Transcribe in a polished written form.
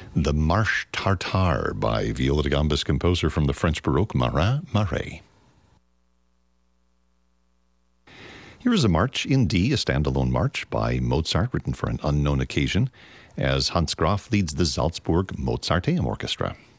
The Marche Tartare by viola da gambas composer from the French Baroque Marin Marais. Here is a march in D, a standalone march by Mozart written for an unknown occasion, as Hans Graf leads the Salzburg Mozarteum Orchestra.